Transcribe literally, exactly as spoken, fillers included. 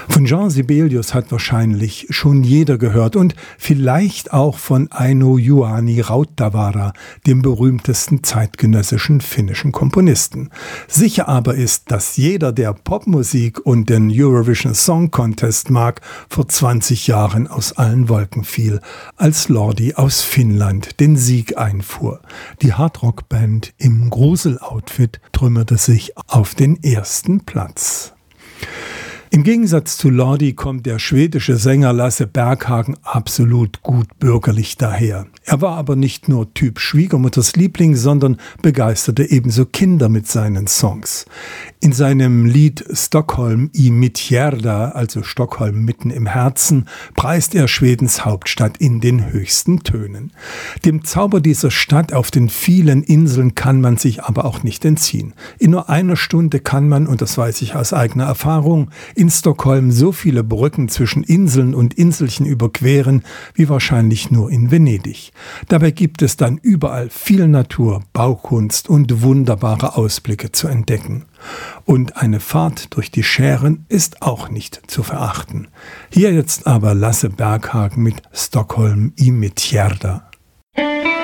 Von Jean Sibelius hat wahrscheinlich schon jeder gehört und vielleicht auch von Aino Juhani Rautavaara, dem berühmtesten zeitgenössischen finnischen Komponisten. Sicher aber ist, dass jeder, der Popmusik und den Eurovision Song Contest mag, vor zwanzig Jahren aus allen Wolken fiel, als Lordi aus Finnland den Sieg einfuhr. Die Hardrock-Band im Grusel-Outfit trümmerte sich auf den ersten Platz. Im Gegensatz zu Lordi kommt der schwedische Sänger Lasse Berghagen absolut gut bürgerlich daher. Er war aber nicht nur Typ Schwiegermutters Liebling, sondern begeisterte ebenso Kinder mit seinen Songs. In seinem Lied Stockholm i mitt hjärta, also Stockholm mitten im Herzen, preist er Schwedens Hauptstadt in den höchsten Tönen. Dem Zauber dieser Stadt auf den vielen Inseln kann man sich aber auch nicht entziehen. In nur einer Stunde kann man, und das weiß ich aus eigener Erfahrung, in Stockholm so viele Brücken zwischen Inseln und Inselchen überqueren, wie wahrscheinlich nur in Venedig. Dabei gibt es dann überall viel Natur, Baukunst und wunderbare Ausblicke zu entdecken. Und eine Fahrt durch die Schären ist auch nicht zu verachten. Hier jetzt aber Lasse Berghagen mit Stockholm i mitt hjärta.